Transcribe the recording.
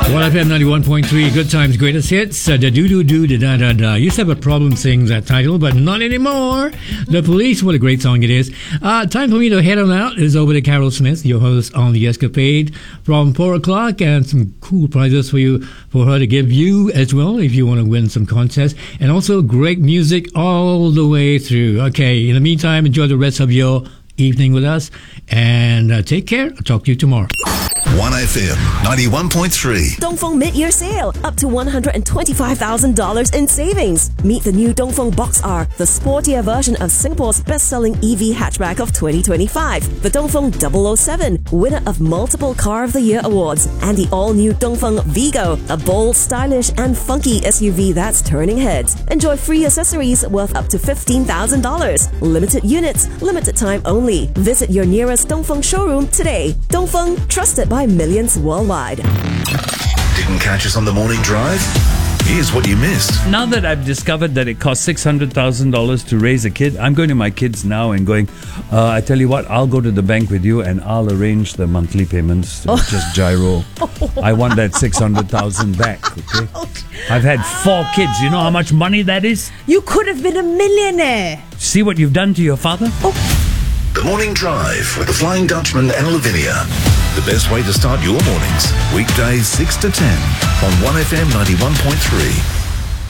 1FM 91.3, Good Times, Greatest Hits. Da do do do da da da da. Used to have a problem saying that title, but not anymore. The Police, what a great song it is. Time for me to head on out. It's over to Carol Smith, your host on The Escapade, from 4 o'clock, and some cool prizes for her to give you as well if you want to win some contests. And also great music all the way through. Okay, in the meantime, enjoy the rest of your evening with us, and take care. I'll talk to you tomorrow. 1FM 91.3. Dongfeng mid-year sale, up to $125,000 in savings. Meet the new Dongfeng Box R, the sportier version of Singapore's best-selling EV hatchback of 2025. The Dongfeng 007, winner of multiple Car of the Year awards, and the all-new Dongfeng Vigo, a bold, stylish, and funky SUV that's turning heads. Enjoy free accessories worth up to $15,000. Limited units, limited time only. Visit your nearest Dongfeng showroom today. Dongfeng, trusted by millions worldwide. Didn't catch us on the morning drive? Here's what you missed. Now that I've discovered that it costs $600,000 to raise a kid, I'm going to my kids now and going, I tell you what, I'll go to the bank with you and I'll arrange the monthly payments to just gyro. I want that $600,000 back, okay? I've had 4 kids. You know how much money that is? You could have been a millionaire. See what you've done to your father? The Morning Drive with the Flying Dutchman and Lavinia. The best way to start your mornings. Weekdays 6 to 10 on 1FM 91.3.